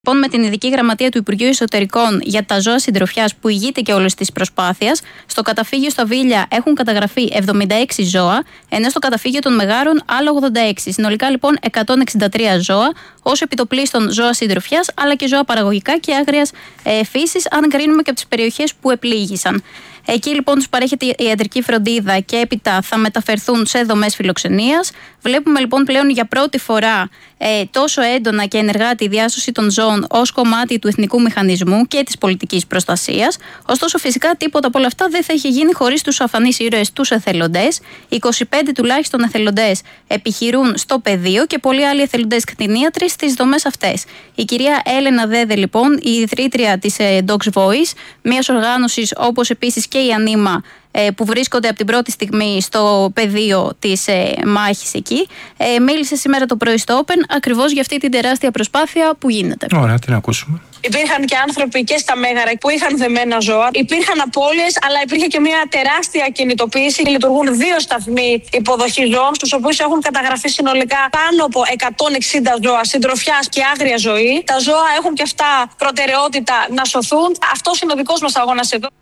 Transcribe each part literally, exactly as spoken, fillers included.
Λοιπόν, με την ειδική γραμματεία του Υπουργείου Εσωτερικών για τα ζώα συντροφιάς που ηγείται και όλης της προσπάθειας, στο καταφύγιο στα Βίλια έχουν καταγραφεί εβδομήντα έξι ζώα, ενώ στο καταφύγιο των Μεγάρων άλλα ογδόντα έξι. Συνολικά λοιπόν εκατόν εξήντα τρία ζώα, ως επιτοπλίστων ζώα συντροφιάς, αλλά και ζώα παραγωγικά και άγριας ε, φύσης, αν κρίνουμε και από τις περιοχές που επλήγησαν. Εκεί λοιπόν τους παρέχεται η ιατρική φροντίδα και έπειτα θα μεταφερθούν σε δομές φιλοξενίας. Βλέπουμε λοιπόν πλέον για πρώτη φορά ε, τόσο έντονα και ενεργά τη διάσωση των ζώων ως κομμάτι του εθνικού μηχανισμού και της πολιτικής προστασίας. Ωστόσο, φυσικά τίποτα από όλα αυτά δεν θα είχε γίνει χωρίς τους αφανείς ήρωες, τους εθελοντές. είκοσι πέντε τουλάχιστον εθελοντές επιχειρούν στο πεδίο και πολλοί άλλοι εθελοντές κτηνίατροι στις δομές αυτές. Η κυρία Έλενα Δέδε, λοιπόν, η ιδρύτρια της ε, Dogs Voice, μιας οργάνωσης όπως επίσης και η Ανίμα, που βρίσκονται από την πρώτη στιγμή στο πεδίο της ε, μάχης εκεί, ε, μίλησε σήμερα το πρωί στο Open ακριβώς για αυτή την τεράστια προσπάθεια που γίνεται. Ωραία, την ακούσουμε. Υπήρχαν και άνθρωποι και στα Μέγαρα που είχαν δεμένα ζώα. Υπήρχαν απώλειες, αλλά υπήρχε και μια τεράστια κινητοποίηση. Λειτουργούν δύο σταθμοί υποδοχής ζώων, στους οποίους έχουν καταγραφεί συνολικά πάνω από εκατόν εξήντα ζώα συντροφιάς και άγρια ζωή. Τα ζώα έχουν και αυτά προτεραιότητα να σωθούν. Αυτός είναι ο δικός μας αγώνας εδώ.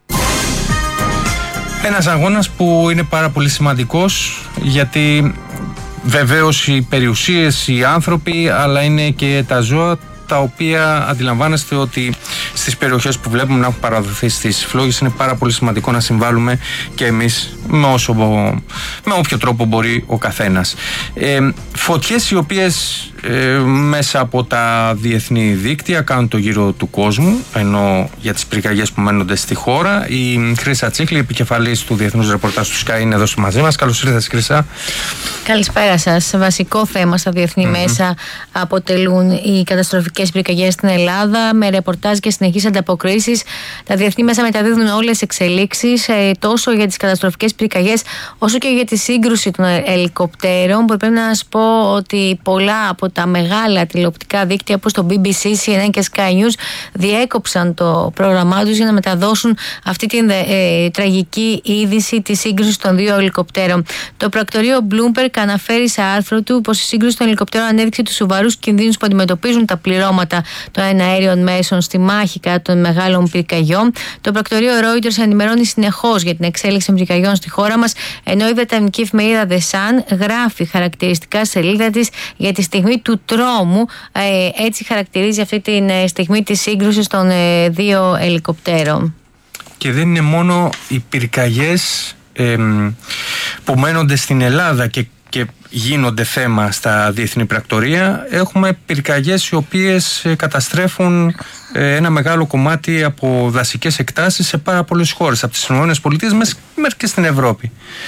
Ένας αγώνας που είναι πάρα πολύ σημαντικός, γιατί βεβαίως οι περιουσίες, οι άνθρωποι, αλλά είναι και τα ζώα, τα οποία αντιλαμβάνεστε ότι στις περιοχές που βλέπουμε να έχουν παραδοθεί στις φλόγες είναι πάρα πολύ σημαντικό να συμβάλλουμε και εμείς με, όσο, με όποιο τρόπο μπορεί ο καθένας. Ε, φωτιές οι οποίες ε, μέσα από τα διεθνή δίκτυα κάνουν το γύρο του κόσμου, ενώ για τις πυρκαγιές που μένονται στη χώρα. Η Χρύσα Τσίχλη, επικεφαλής του Διεθνούς Ρεπορτάζ του Sky, είναι εδώ μαζί μας. Καλώς ήρθατε, Χρύσα. Καλησπέρα σας. Βασικό θέμα στα διεθνή mm-hmm. μέσα αποτελούν οι καταστροφικές πυρκαγιές στην Ελλάδα, με ρεπορτάζ και συνεχείς ανταποκρίσεις. Τα διεθνή μέσα μεταδίδουν όλες τις εξελίξεις, τόσο για τις καταστροφικές πυρκαγιές, όσο και για τη σύγκρουση των ελικοπτέρων. Που πρέπει να σας πω ότι πολλά από τα μεγάλα τηλεοπτικά δίκτυα, όπως το μπι μπι σι, σι εν εν και Sky News, διέκοψαν το πρόγραμμά τους για να μεταδώσουν αυτή την ε, τραγική είδηση της σύγκρουσης των δύο ελικοπτέρων. Το πρακτορείο Bloomberg αναφέρει σε άρθρο του πως η σύγκρουση των ελικοπτέρων ανέδειξε τους σοβαρούς κινδύνους που αντιμετωπίζουν τα πληρώματα των εναέριων μέσων στη μάχη κατά των μεγάλων πυρκαγιών. Το πρακτορείο Reuters ενημερώνει συνεχώς για την εξέλιξη των πυρκαγιών στη χώρα μας, ενώ η βρετανική εφημερίδα The Sun γράφει χαρακτηριστικά σελίδα της για τη στιγμή του τρόμου. Ε, έτσι χαρακτηρίζει αυτή τη στιγμή της σύγκρουσης των ε, δύο ελικοπτέρων. Και δεν είναι μόνο οι πυρκαγιές ε, που μένονται στην Ελλάδα και, και γίνονται θέμα στα διεθνή πρακτορεία. Έχουμε πυρκαγιές οι οποίες καταστρέφουν ένα μεγάλο κομμάτι από δασικές εκτάσεις σε πάρα πολλές χώρες, από τις ΗΠΑ μέχρι και στην Ευρώπη.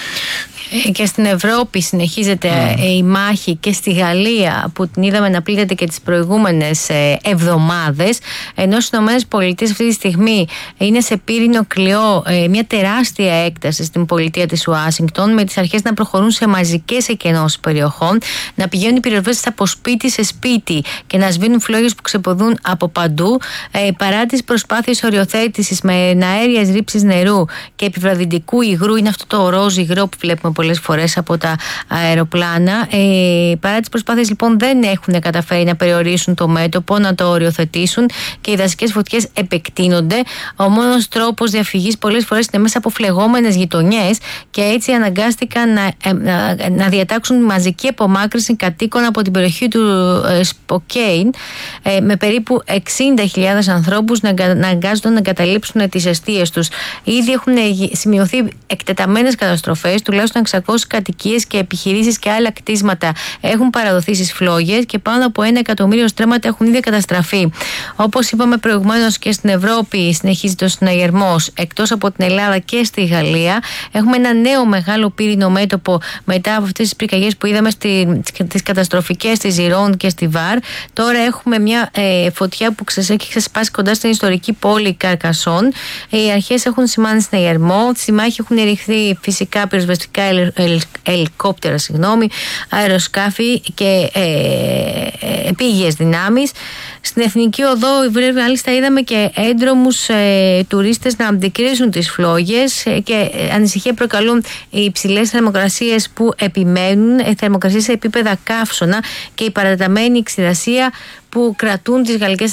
Και στην Ευρώπη συνεχίζεται mm. η μάχη, και στη Γαλλία που την είδαμε να πλήττεται και τις προηγούμενες εβδομάδες, ενώ στις ΗΠΑ αυτή τη στιγμή είναι σε πύρινο κλειό μια τεράστια έκταση στην πολιτεία της Ουάσιγκτον, με τις αρχές να προχωρούν σε μαζικές εκενώσεις περιοχών, να πηγαίνουν οι πυροσβέστες από σπίτι σε σπίτι και να σβήνουν φλόγες που ξεποδούν από παντού, παρά τις προσπάθειες οριοθέτησης με αέριες ρήψεις νερού και επιβραδυντικού υγρού. Είναι αυτό το ροζ υγρό που βλέπουμε πολλές φορές από τα αεροπλάνα. Ε, παρά τις προσπάθειες λοιπόν δεν έχουν καταφέρει να περιορίσουν το μέτωπο, να το οριοθετήσουν, και οι δασικές φωτιές επεκτείνονται. Ο μόνος τρόπος διαφυγής πολλές φορές είναι μέσα από φλεγόμενες γειτονιές, και έτσι αναγκάστηκαν να, να, να διατάξουν μαζική απομάκρυνση κατοίκων από την περιοχή του ε, Σποκέιν, ε, με περίπου εξήντα χιλιάδες ανθρώπους να, να αναγκάζονται να εγκαταλείψουν τις εστίες τους. Ήδη έχουν σημειωθεί εκτεταμένες καταστροφές, τουλάχιστον εξακόσιες κατοικίες και επιχειρήσεις και άλλα κτίσματα έχουν παραδοθεί στις φλόγες, και πάνω από ένα εκατομμύριο στρέμματα έχουν ήδη καταστραφεί. Όπως είπαμε προηγουμένως, και στην Ευρώπη συνεχίζεται ο συναγερμός, εκτός από την Ελλάδα και στη Γαλλία. Έχουμε ένα νέο μεγάλο πύρινο μέτωπο μετά από αυτές τις πυρκαγιές που είδαμε στις καταστροφικές στη Ζιρόν και στη Βάρ. Τώρα έχουμε μια ε, φωτιά που έχει ξεσπάσει κοντά στην ιστορική πόλη Καρκασόν. Οι αρχές έχουν σημάνει συναγερμό. Στη μάχη έχουν ρηχθεί φυσικά πυροσβεστικά ελικόπτερα, συγγνώμη, αεροσκάφη και ε, ε, επίγειες δυνάμεις. Στην Εθνική Οδό, μάλιστα, είδαμε και έντρομους ε, τουρίστες να αντικρίζουν τις φλόγες ε, και ε, ανησυχία προκαλούν οι υψηλές θερμοκρασίες που επιμένουν, ε, θερμοκρασίες σε επίπεδα καύσωνα και η παραταμένη ξηρασία που κρατούν τις γαλλικές